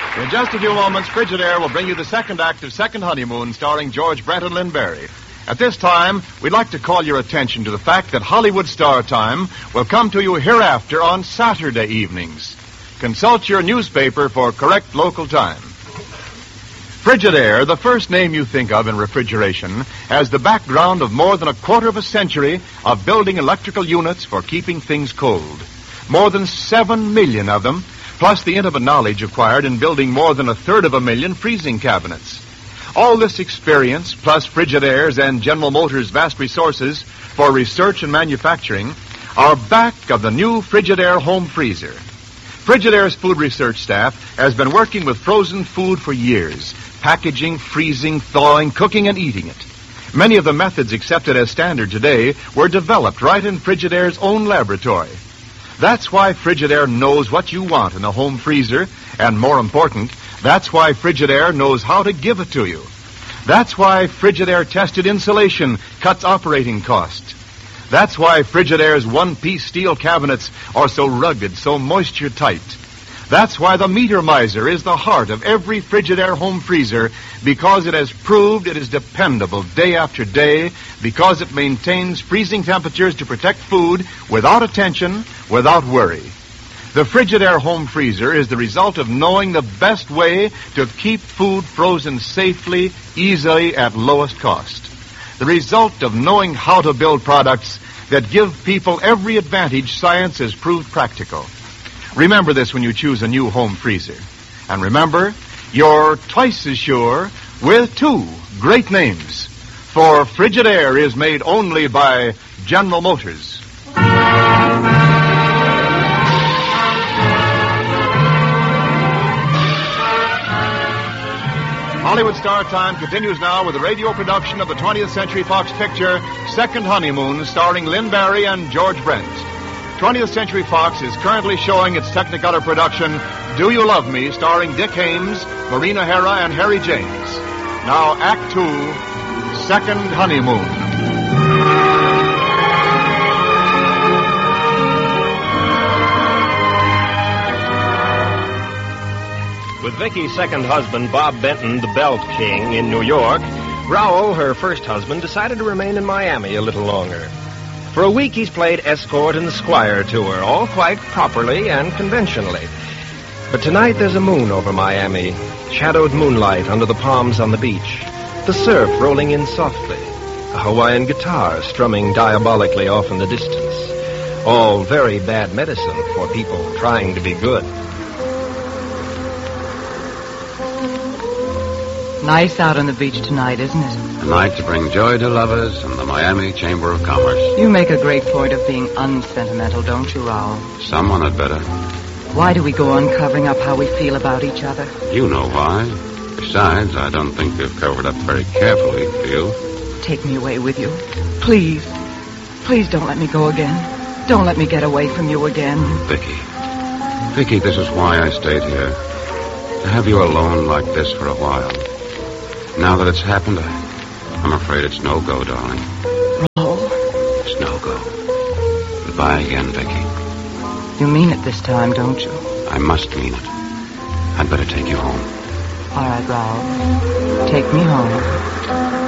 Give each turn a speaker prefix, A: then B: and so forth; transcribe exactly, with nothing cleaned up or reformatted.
A: In just a few moments, Frigidaire will bring you the second act of Second Honeymoon, starring George Brent and Lynn Barry. At this time, we'd like to call your attention to the fact that Hollywood Star Time will come to you hereafter on Saturday evenings. Consult your newspaper for correct local time. Frigidaire, the first name you think of in refrigeration, has the background of more than a quarter of a century of building electrical units for keeping things cold. More than seven million of them, plus the intimate knowledge acquired in building more than a third of a million freezing cabinets. All this experience, plus Frigidaire's and General Motors' vast resources for research and manufacturing, are back of the new Frigidaire home freezer. Frigidaire's food research staff has been working with frozen food for years, packaging, freezing, thawing, cooking, and eating it. Many of the methods accepted as standard today were developed right in Frigidaire's own laboratory. That's why Frigidaire knows what you want in a home freezer, and more important, that's why Frigidaire knows how to give it to you. That's why Frigidaire tested insulation cuts operating costs. That's why Frigidaire's one-piece steel cabinets are so rugged, so moisture-tight. That's why the Meter Miser is the heart of every Frigidaire home freezer, because it has proved it is dependable day after day, because it maintains freezing temperatures to protect food without attention, without worry. The Frigidaire home freezer is the result of knowing the best way to keep food frozen safely, easily, at lowest cost. The result of knowing how to build products that give people every advantage science has proved practical. Remember this when you choose a new home freezer. And remember, you're twice as sure with two great names. For Frigidaire is made only by General Motors. Hollywood Star Time continues now with a radio production of the twentieth Century Fox picture, Second Honeymoon, starring Lynn Barry and George Brent. twentieth Century Fox is currently showing its Technicolor production, Do You Love Me, starring Dick Haymes, Maureen O'Hara, and Harry James. Now, Act Two, Second Honeymoon.
B: With Vicky's second husband, Bob Benton, the Belt King, in New York, Raoul, her first husband, decided to remain in Miami a little longer. For a week, he's played escort and squire to her, all quite properly and conventionally. But tonight, there's a moon over Miami, shadowed moonlight under the palms on the beach, the surf rolling in softly, a Hawaiian guitar strumming diabolically off in the distance. All very bad medicine for people trying to be good.
C: Nice out on the beach tonight, isn't it?
D: A night to bring joy to lovers and the Miami Chamber of Commerce.
C: You make a great point of being unsentimental, don't you, Raoul?
D: Someone had better.
C: Why do we go on covering up how we feel about each other?
D: You know why. Besides, I don't think we've covered up very carefully for you.
C: Take me away with you. Please. Please don't let me go again. Don't let me get away from you again.
D: Vicky. Vicky, this is why I stayed here. To have you alone like this for a while. Now that it's happened, I, I'm afraid it's no-go, darling.
C: Raoul?
D: It's no-go. Goodbye again, Vicky.
C: You mean it this time, don't you?
D: I must mean it. I'd better take you home.
C: All right, Raoul. Take me home.